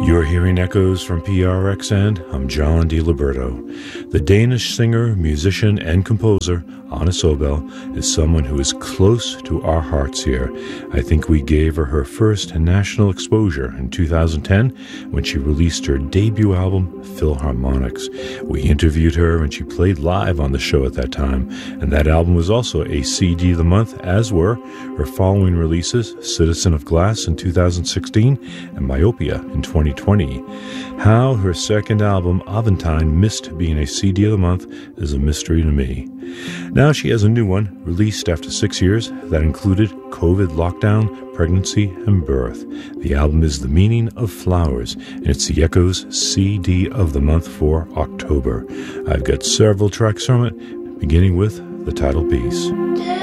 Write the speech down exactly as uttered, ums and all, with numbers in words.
You're hearing echoes from P R X, and I'm John DiLiberto. The Danish singer, musician, and composer Anna Sobel is someone who is close to our hearts here. I think we gave her her first national exposure in two thousand ten when she released her debut album, Philharmonics. We interviewed her and she played live on the show at that time, and that album was also a C D of the month, as were her following releases, Citizen of Glass in two thousand sixteen and Myopia in twenty twenty. How her second album, Aventine, missed being a C D of the month is a mystery to me. Now she has a new one, released after six years, that included COVID lockdown, pregnancy, and birth. The album is The Meaning of Flowers, and it's the Echoes C D of the month for October. I've got several tracks from it, beginning with the title piece.